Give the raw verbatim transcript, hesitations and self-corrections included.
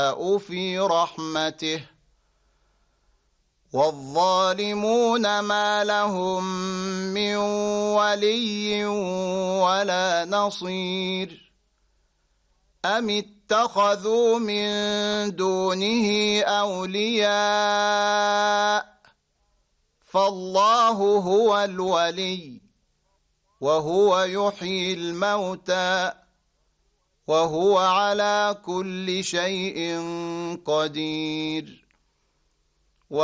في رحمته والظالمون ما لهم من ولي ولا نصير أم اتخذوا من دونه أولياء فالله هو الولي وهو يحيي الموتى وهو على كل شيء قدير.